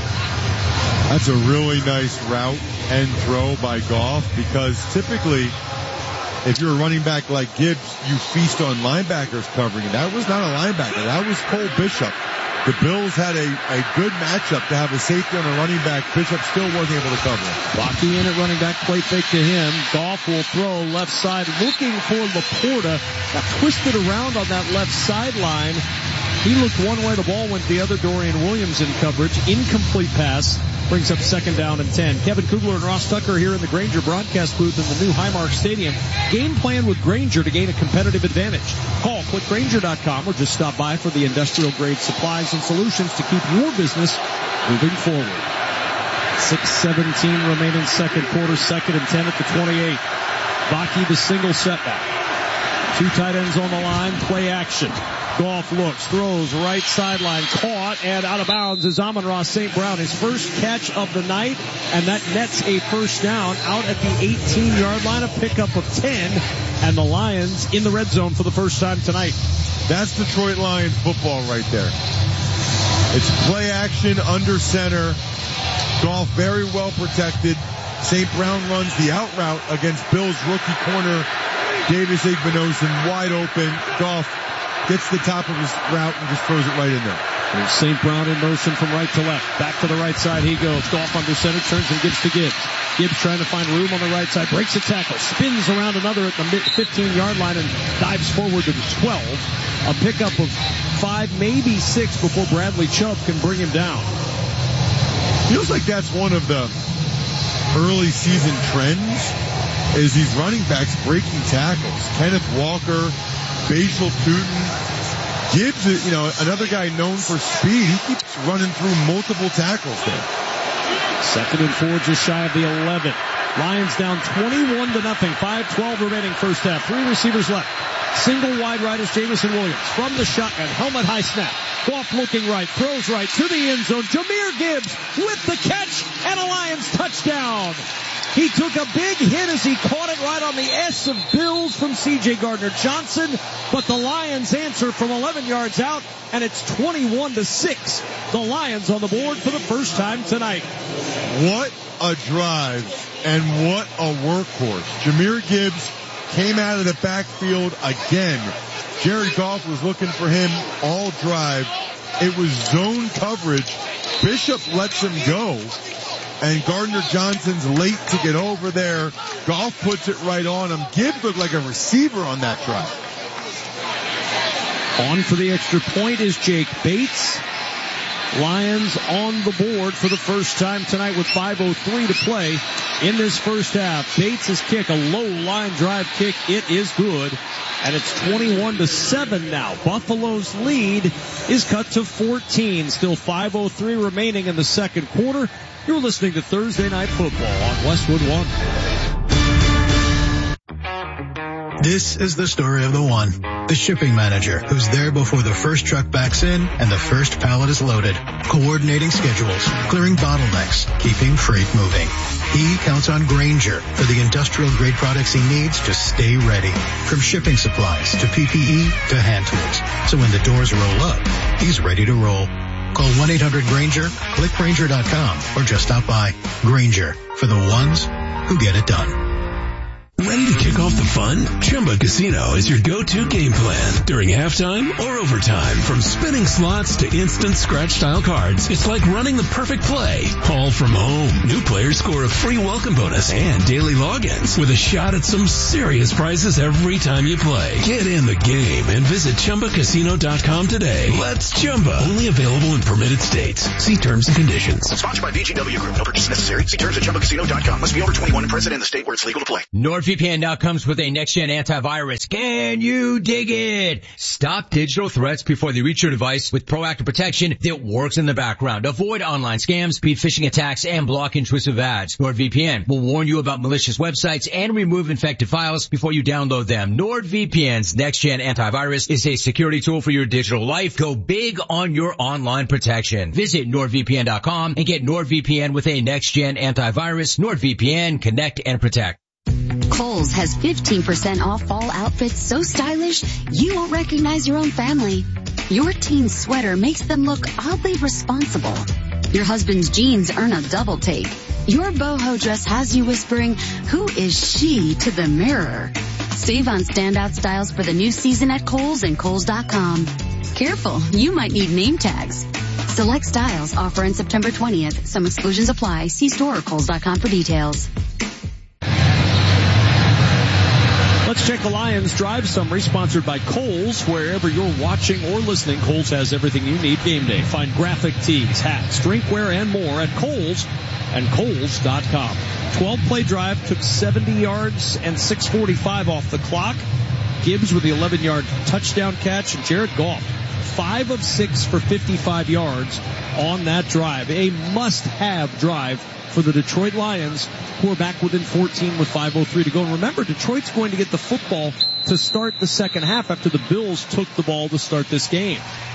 That's a really nice route and throw by Goff, because typically if you're a running back like Gibbs, you feast on linebackers covering. And that was not a linebacker. That was Cole Bishop. The Bills had a, a good matchup to have a safety on a running back. Bishop still wasn't able to cover it. Locking in at running back, play fake to him. Goff will throw left side, looking for Laporta. Got twisted around on that left sideline. He looked one way, the ball went the other. Dorian Williams in coverage. Incomplete pass. Brings up second down and ten. Kevin Kugler and Ross Tucker here in the Grainger broadcast booth in the new Highmark Stadium. Game plan with Grainger to gain a competitive advantage. Call click Grainger dot com or just stop by for the industrial grade supplies and solutions to keep your business moving forward. six seventeen remaining second quarter, second and ten at the twenty-eight. Vaki the single setback. Two tight ends on the line, play action. Goff looks, throws, right sideline, caught, and out of bounds is Amon-Ra Saint Brown. His first catch of the night, and that nets a first down out at the eighteen-yard line, a pickup of ten, and the Lions in the red zone for the first time tonight. That's Detroit Lions football right there. It's play action under center. Goff very well protected. Saint Brown runs the out route against Bills rookie corner Davis Igbinosun, wide open. Goff gets the top of his route and just throws it right in there. There's Saint Brown in motion from right to left. Back to the right side he goes. Goff under center, turns and gives to Gibbs. Gibbs trying to find room on the right side. Breaks a tackle. Spins around another at the fifteen-yard line and dives forward to the twelve. A pickup of five, maybe six before Bradley Chubb can bring him down. Feels like that's one of the early season trends, is these running backs breaking tackles. Kenneth Walker, Basil Tootin, Gibbs, you know, another guy known for speed. He keeps running through multiple tackles there. Second and four, just shy of the eleven. Lions down twenty-one to nothing. five twelve remaining first half. Three receivers left. Single wide right is Jameson Williams from the shotgun. Helmet high snap. Goff looking right. Throws right to the end zone. Jahmyr Gibbs with the catch and a Lions touchdown. He took a big hit as he caught it right on the S of Bills from C J Gardner-Johnson, but the Lions answer from eleven yards out, and it's twenty-one to six. The Lions on the board for the first time tonight. What a drive and what a workhorse. Jahmyr Gibbs came out of the backfield again. Jared Goff was looking for him all drive. It was zone coverage. Bishop lets him go. And Gardner-Johnson's late to get over there. Goff puts it right on him. Gibbs looked like a receiver on that drive. On for the extra point is Jake Bates. Lions on the board for the first time tonight with five oh three to play in this first half. Bates' kick, a low line drive kick. It is good. And it's twenty-one to seven now. Buffalo's lead is cut to fourteen. Still five oh three remaining in the second quarter. You're listening to Thursday Night Football on Westwood One. This is the story of the one. The shipping manager, who's there before the first truck backs in and the first pallet is loaded, coordinating schedules, clearing bottlenecks, keeping freight moving. He counts on Grainger for the industrial-grade products he needs to stay ready. From shipping supplies to P P E to hand tools. So when the doors roll up, he's ready to roll. Call one eight hundred Grainger, click Grainger dot com, or just stop by. Grainger, for the ones who get it done. Ready to kick off the fun? Chumba Casino is your go-to game plan during halftime or overtime. From spinning slots to instant scratch-style cards, it's like running the perfect play, all from home. New players score a free welcome bonus and daily logins with a shot at some serious prizes every time you play. Get in the game and visit Chumba Casino dot com today. Let's Chumba. Only available in permitted states. See terms and conditions. Sponsored by B G W Group. No purchase necessary. See terms at Chumba Casino dot com. Must be over twenty-one and present in the state where it's legal to play. NordVPN now comes with a next-gen antivirus. Can you dig it? Stop digital threats before they reach your device with proactive protection that works in the background. Avoid online scams, speed phishing attacks, and block intrusive ads. NordVPN will warn you about malicious websites and remove infected files before you download them. NordVPN's next-gen antivirus is a security tool for your digital life. Go big on your online protection. Visit Nord V P N dot com and get NordVPN with a next-gen antivirus. NordVPN, connect and protect. Kohl's has fifteen percent off fall outfits so stylish you won't recognize your own family. Your teen's sweater makes them look oddly responsible. Your husband's jeans earn a double take. Your boho dress has you whispering, "Who is she?" to the mirror. Save on standout styles for the new season at Kohl's and Kohl's dot com. Careful, you might need name tags. Select styles offer on September twentieth. Some exclusions apply. See store or Kohl's dot com for details. Let's check the Lions Drive Summary, sponsored by Kohl's. Wherever you're watching or listening, Kohl's has everything you need game day. Find graphic tees, hats, drinkware, and more at Kohl's and Kohl's dot com. twelve-play drive took seventy yards and six forty-five off the clock. Gibbs with the eleven-yard touchdown catch, and Jared Goff, five of six for fifty-five yards on that drive. A must-have drive for the Detroit Lions, who are back within fourteen with five oh three to go. And remember, Detroit's going to get the football to start the second half after the Bills took the ball to start this game.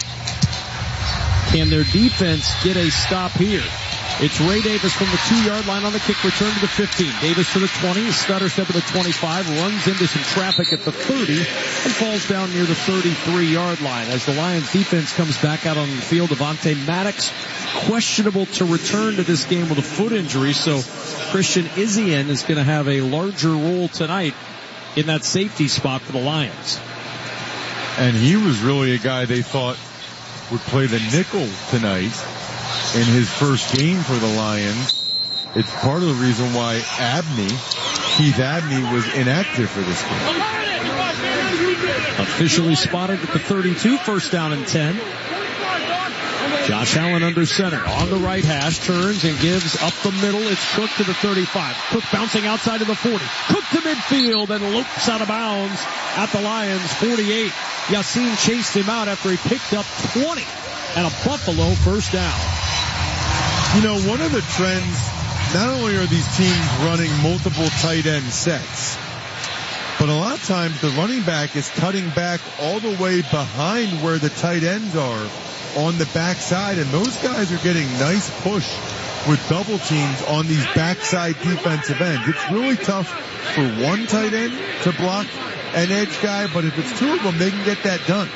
Can their defense get a stop here? It's Ray Davis from the two-yard line on the kick return to the fifteen. Davis to the twenty, stutter step at the twenty-five, runs into some traffic at the thirty, and falls down near the thirty-three-yard line. As the Lions defense comes back out on the field, Avonte Maddox questionable to return to this game with a foot injury, so Christian Izien is going to have a larger role tonight in that safety spot for the Lions. And he was really a guy they thought would play the nickel tonight in his first game for the Lions. It's part of the reason why Abney, Keith Abney, was inactive for this game. Officially spotted at the thirty-two, first down and ten. Josh Allen under center on the right hash, turns and gives up the middle. It's Cook to the thirty-five. Cook bouncing outside of the forty. Cook to midfield and loops out of bounds at the Lions forty-eight. Yassine chased him out after he picked up twenty and a Buffalo first down. You know, one of the trends, not only are these teams running multiple tight end sets, but a lot of times the running back is cutting back all the way behind where the tight ends are on the backside, and those guys are getting nice push with double teams on these backside defensive ends. It's really tough for one tight end to block an edge guy, but if it's two of them, they can get that done.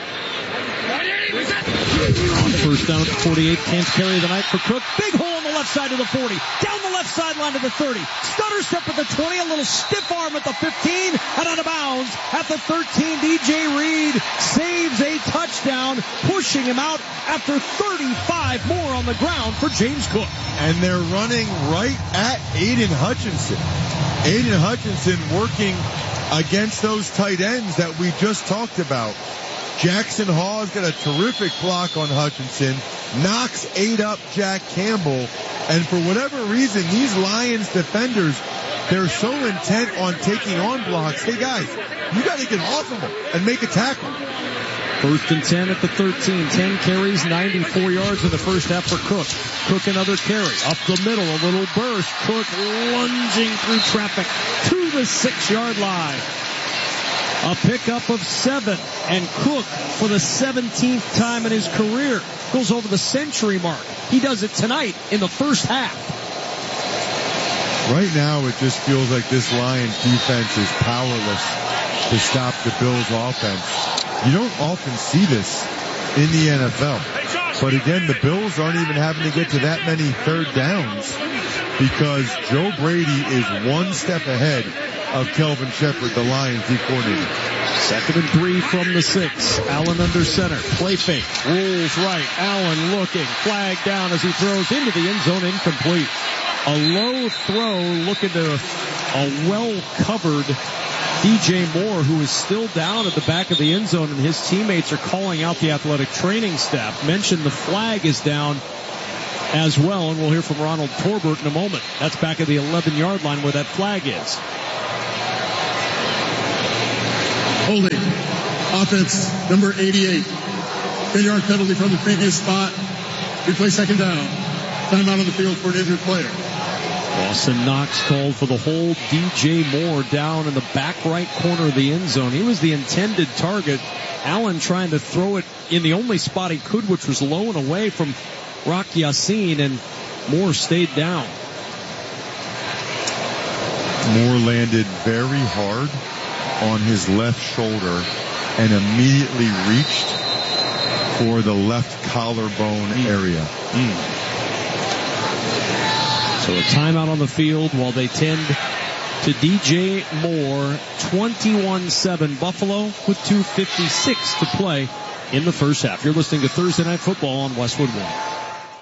On first down at the forty-eight, can't carry the night for Cook. Big hole on the left side of the forty. Down the left sideline to the thirty. Stutter step at the twenty. A little stiff arm at the fifteen. And out of bounds at the thirteen. D J Reed saves a touchdown, pushing him out after thirty-five more on the ground for James Cook. And they're running right at Aiden Hutchinson. Aiden Hutchinson working against those tight ends that we just talked about. Jackson Hall's got a terrific block on Hutchinson. Knox ate up Jack Campbell. And for whatever reason, these Lions defenders, they're so intent on taking on blocks. Hey guys, you got to get off of them and make a tackle. First and ten at the thirteen. ten carries, ninety-four yards in the first half for Cook. Cook another carry. Up the middle, a little burst. Cook lunging through traffic to the six-yard line. A pickup of seven, and Cook, for the seventeenth time in his career, goes over the century mark. He does it tonight in the first half. Right now, it just feels like this Lions defense is powerless to stop the Bills' offense. You don't often see this in the N F L. But again, the Bills aren't even having to get to that many third downs because Joe Brady is one step ahead of Kelvin Shepard, the Lions D coordinator. Second and three from the six. Allen under center. Play fake. Rolls right. Allen looking. Flag down as he throws into the end zone. Incomplete. A low throw looking to a well-covered D J Moore, who is still down at the back of the end zone, and his teammates are calling out the athletic training staff. Mentioned the flag is down as well, and we'll hear from Ronald Torbert in a moment. That's back at the eleven-yard line where that flag is. Holding. Offense, number eighty-eight. ten-yard penalty from the previous spot. Replay second down. Timeout on the field for an injured player. Dawson Knox called for the hold. D J Moore down in the back right corner of the end zone. He was the intended target. Allen trying to throw it in the only spot he could, which was low and away from Rock Ya-Sin, and Moore stayed down. Moore landed very hard on his left shoulder and immediately reached for the left collarbone mm. area. Mm. So a timeout on the field while they tend to D J Moore. Twenty-one seven Buffalo with two fifty-six to play in the first half. You're listening to Thursday Night Football on Westwood One.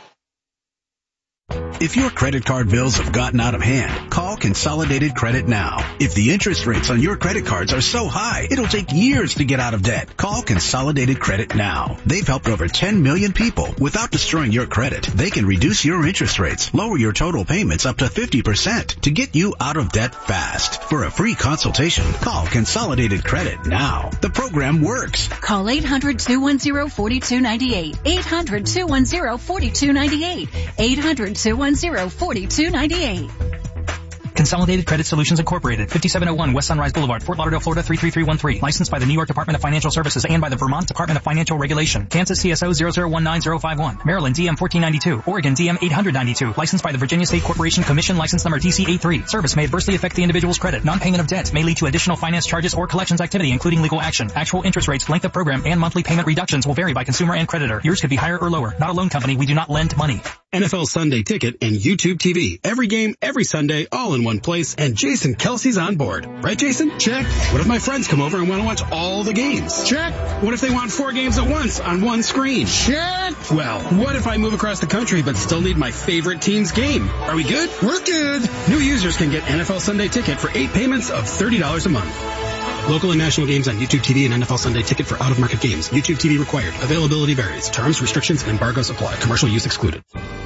If your credit card bills have gotten out of hand, call Consolidated Credit now. If the interest rates on your credit cards are so high, it'll take years to get out of debt. Call Consolidated Credit now. They've helped over ten million people without destroying your credit. They can reduce your interest rates, lower your total payments up to fifty percent to get you out of debt fast. For a free consultation, call Consolidated Credit now. The program works. Call eight hundred, two one zero, four two nine eight. eight hundred, two one zero, four two nine eight. eight hundred, two one zero, four two nine eight. Consolidated Credit Solutions Incorporated, fifty-seven oh one West Sunrise Boulevard, Fort Lauderdale, Florida three three three one three. Licensed by the New York Department of Financial Services and by the Vermont Department of Financial Regulation. Kansas C S O zero zero one nine zero five one. Maryland D M fourteen ninety-two. Oregon D M eight ninety-two. Licensed by the Virginia State Corporation Commission, license number T C eighty-three. Service may adversely affect the individual's credit. Non-payment of debt may lead to additional finance charges or collections activity, including legal action. Actual interest rates, length of program, and monthly payment reductions will vary by consumer and creditor. Yours could be higher or lower. Not a loan company. We do not lend money. N F L Sunday Ticket and YouTube T V. Every game, every Sunday, all in one place, and Jason Kelsey's on board. Right, Jason? Check. What if my friends come over and want to watch all the games? Check. What if they want four games at once on one screen? Check. Well, what if I move across the country but still need my favorite team's game? Are we good? We're good. New users can get N F L Sunday Ticket for eight payments of thirty dollars a month. Local and national games on YouTube T V and N F L Sunday Ticket for out-of-market games. YouTube T V required. Availability varies. Terms, restrictions, and embargoes apply. Commercial use excluded.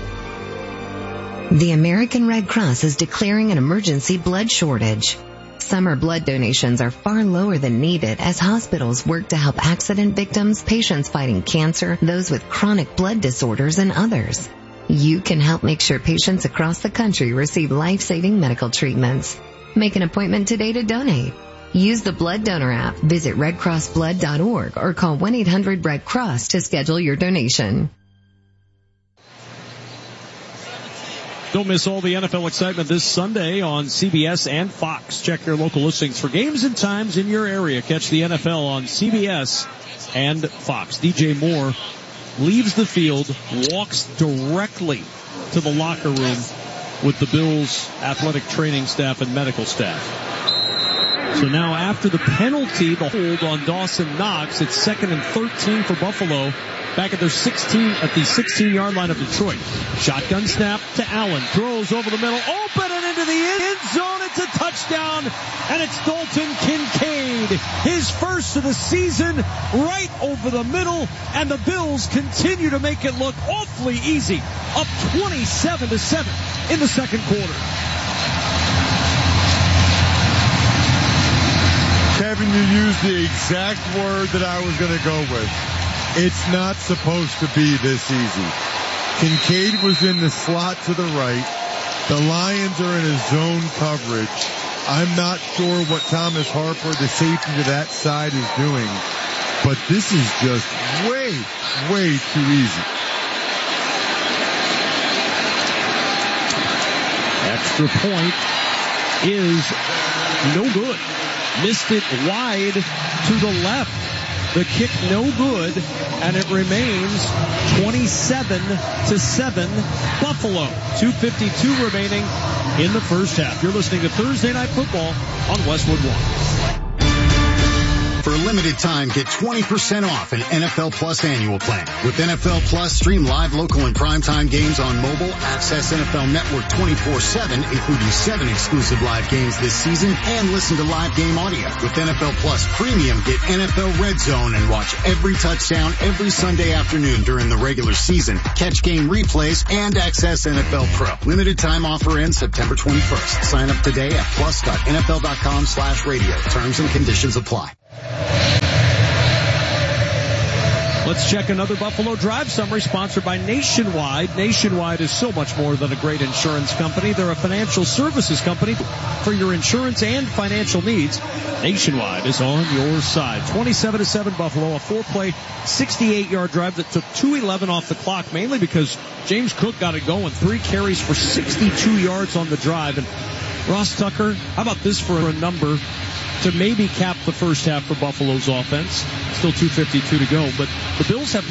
The American Red Cross is declaring an emergency blood shortage. Summer blood donations are far lower than needed as hospitals work to help accident victims, patients fighting cancer, those with chronic blood disorders, and others. You can help make sure patients across the country receive life-saving medical treatments. Make an appointment today to donate. Use the Blood Donor app, visit red cross blood dot org, or call one eight hundred red cross to schedule your donation. Don't miss all the N F L excitement this Sunday on C B S and Fox. Check your local listings for games and times in your area. Catch the N F L on C B S and Fox. D J Moore leaves the field, walks directly to the locker room with the Bills' athletic training staff and medical staff. So now after the penalty, the hold on Dawson Knox, it's second and thirteen for Buffalo. Back at their sixteen, at the sixteen-yard line of Detroit. Shotgun snap to Allen. Throws over the middle. Open and into the end zone. It's a touchdown. And it's Dalton Kincaid. His first of the season right over the middle. And the Bills continue to make it look awfully easy. Up twenty-seven to seven in the second quarter. Kevin, you used the exact word that I was going to go with. It's not supposed to be this easy. Kincaid was in the slot to the right. The Lions are in a zone coverage. I'm not sure what Thomas Harper, the safety to that side, is doing, but this is just way, way too easy. Extra point is no good. Missed it wide to the left. The kick no good, and it remains twenty-seven to seven Buffalo. two fifty-two remaining in the first half. You're listening to Thursday Night Football on Westwood One. For a limited time, get twenty percent off an N F L Plus annual plan. With N F L Plus, stream live, local, and primetime games on mobile, access N F L Network twenty-four seven, including seven exclusive live games this season, and listen to live game audio. With N F L Plus Premium, get N F L Red Zone and watch every touchdown every Sunday afternoon during the regular season. Catch game replays and access N F L Pro. Limited time offer ends September twenty-first. Sign up today at plus.nfl.com slash radio. Terms and conditions apply. Let's check another Buffalo Drive summary sponsored by Nationwide. Nationwide is so much more than a great insurance company. They're a financial services company for your insurance and financial needs. Nationwide is on your side. twenty-seven to seven Buffalo, a four-play, sixty-eight yard drive that took two eleven off the clock, mainly because James Cook got it going. Three carries for sixty-two yards on the drive. And Ross Tucker, how about this for a number to maybe cap the first half for Buffalo's offense? Still two fifty-two to go, but the Bills have